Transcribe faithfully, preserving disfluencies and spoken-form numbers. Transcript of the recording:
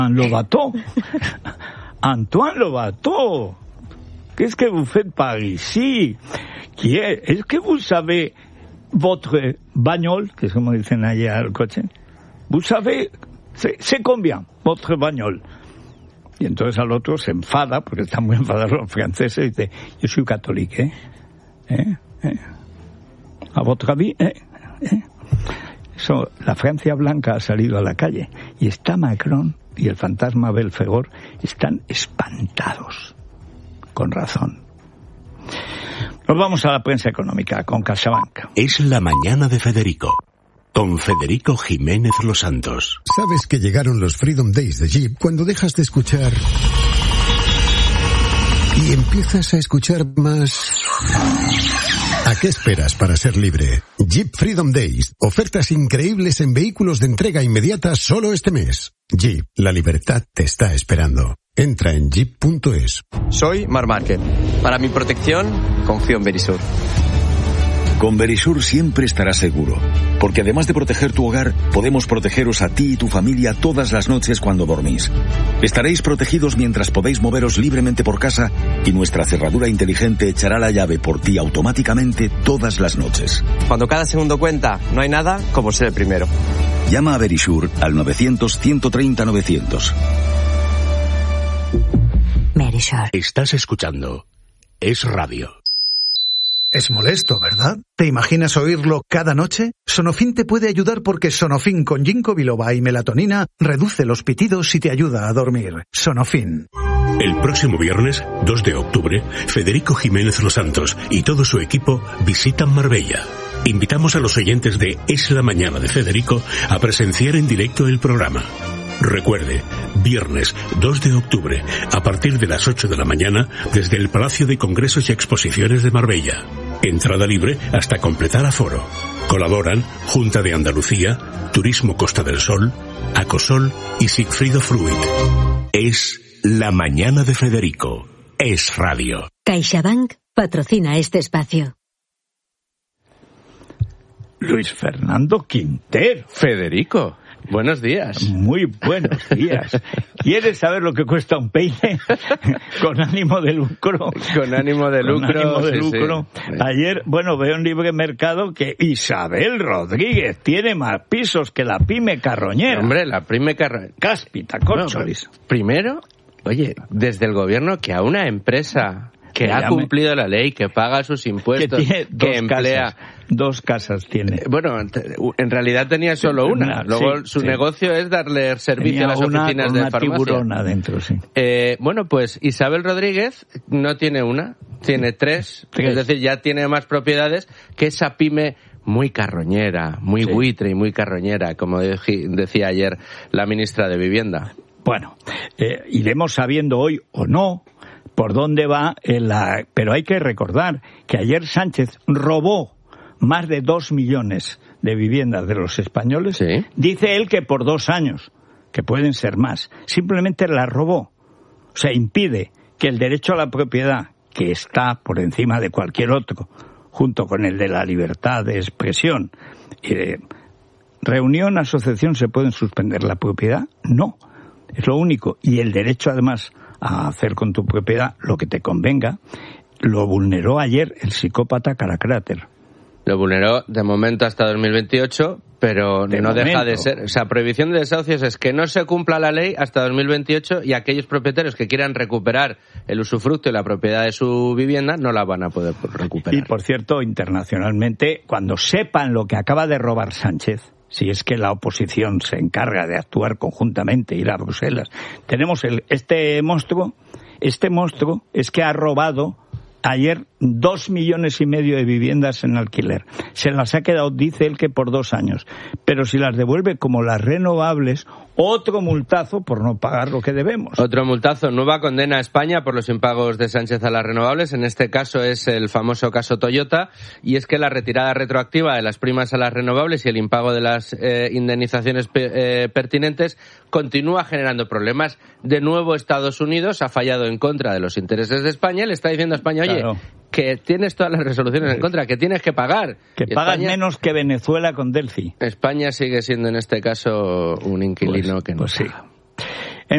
Lobato. Antoine Lobato. Qu'est-ce que vous faites par ici? Qui est? Est-ce que vous savez votre bagnole, que es como dicen allá al coche? Vous savez, c'est, c'est combien votre bagnole? Y entonces al otro se enfada, porque están muy enfadados los franceses, y dice, yo soy católico, ¿eh? ¿Eh? ¿Eh? ¿A votre avis? ¿Eh? ¿Eh? Eso, la Francia blanca ha salido a la calle, y está Macron y el fantasma Belfegor están espantados. Con razón. Nos vamos a la prensa económica con CaixaBank. Es la mañana de Federico, con Federico Jiménez Los Santos. Sabes que llegaron los Freedom Days de Jeep cuando dejas de escuchar y empiezas a escuchar más. ¿A qué esperas para ser libre? Jeep Freedom Days. Ofertas increíbles en vehículos de entrega inmediata solo este mes. Jeep, la libertad te está esperando. Entra en jeep punto es. Soy Marc Márquez. Para mi protección, confío en Verisur. Con Verisur siempre estarás seguro, porque además de proteger tu hogar, podemos protegeros a ti y tu familia todas las noches cuando dormís. Estaréis protegidos mientras podéis moveros libremente por casa y nuestra cerradura inteligente echará la llave por ti automáticamente todas las noches. Cuando cada segundo cuenta, no hay nada como ser el primero. Llama a Verisur al novecientos, ciento treinta, novecientos. Verisur. Estás escuchando Es Radio. Es molesto, ¿verdad? ¿Te imaginas oírlo cada noche? Sonofin te puede ayudar porque Sonofin con ginkgo biloba y melatonina reduce los pitidos y te ayuda a dormir. Sonofin. El próximo viernes, dos de octubre, Federico Jiménez Los Santos y todo su equipo visitan Marbella. Invitamos a los oyentes de Es la mañana de Federico a presenciar en directo el programa. Recuerde, viernes dos de octubre, a partir de las ocho de la mañana, desde el Palacio de Congresos y Exposiciones de Marbella. Entrada libre hasta completar aforo. Colaboran Junta de Andalucía, Turismo Costa del Sol, Acosol y Sigfrido Fruit. Es la mañana de Federico. Es Radio. CaixaBank patrocina este espacio. Luis Fernando Quintero. Federico. Buenos días. Muy buenos días. ¿Quieres saber lo que cuesta un peine? Con ánimo de lucro. Con ánimo de lucro. Con ánimo de sí, lucro. Sí. Ayer, bueno, veo en Libre Mercado que Isabel Rodríguez tiene más pisos que la pyme carroñera. Hombre, la pyme carroñera. Cáspita, Córcholis. No, primero, oye, desde el gobierno que a una empresa que ha cumplido la ley, que paga sus impuestos, que, tiene que dos emplea... Casas, dos casas tiene. Bueno, en realidad tenía solo una. una Luego sí, su sí. negocio es darle servicio tenía a las una, oficinas una de farmacia. Tiburón adentro, sí. Eh, bueno, pues Isabel Rodríguez no tiene una, tiene tres. tres. Es decir, ya tiene más propiedades que esa pyme muy carroñera, muy sí. buitre y muy carroñera, como decía ayer la ministra de Vivienda. Bueno, eh, iremos sabiendo hoy o no por dónde va, la... pero hay que recordar que ayer Sánchez robó más de dos millones de viviendas de los españoles. ¿Sí? Dice él que por dos años, que pueden ser más. Simplemente las robó. O sea, impide que el derecho a la propiedad, que está por encima de cualquier otro, junto con el de la libertad de expresión, eh, reunión, asociación, ¿se pueden suspender la propiedad? No. Es lo único. Y el derecho, además, a hacer con tu propiedad lo que te convenga, lo vulneró ayer el psicópata Caracráter. Lo vulneró de momento hasta dos mil veintiocho, pero de no momento. deja de ser. O sea, prohibición de desahucios es que no se cumpla la ley hasta dos mil veintiocho y aquellos propietarios que quieran recuperar el usufructo y la propiedad de su vivienda no la van a poder recuperar. Y, por cierto, internacionalmente, cuando sepan lo que acaba de robar Sánchez, si es que la oposición se encarga de actuar conjuntamente, ir a Bruselas, tenemos el, este monstruo, este monstruo es que ha robado ayer dos millones y medio de viviendas en alquiler. Se las ha quedado, dice él, que por dos años. Pero si las devuelve como las renovables, otro multazo por no pagar lo que debemos. Otro multazo. Nueva condena a España por los impagos de Sánchez a las renovables. En este caso es el famoso caso Toyota. Y es que la retirada retroactiva de las primas a las renovables y el impago de las eh, indemnizaciones pe- eh, pertinentes continúa generando problemas. De nuevo, Estados Unidos ha fallado en contra de los intereses de España y le está diciendo a España, oye, claro, que tienes todas las resoluciones en contra, que tienes que pagar. Que y pagas España, menos que Venezuela con Delphi. España sigue siendo en este caso un inquilino pues, que no pues paga. Sí.